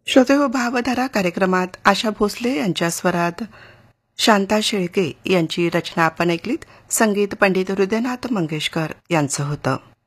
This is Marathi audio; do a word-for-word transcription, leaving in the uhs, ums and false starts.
श्रोतेहो, भावधारा कार्यक्रमात आशा भोसले यांच्या स्वरात शांता शेळके यांची रचना आपण ऐकलीत. संगीत पंडित हृदयनाथ मंगेशकर यांचं होतं.